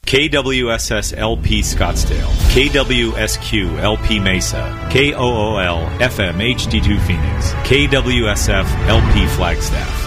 KWSS LP Scottsdale, KWSQ LP Mesa, KOOL FM HD2 Phoenix, KWSF LP Flagstaff.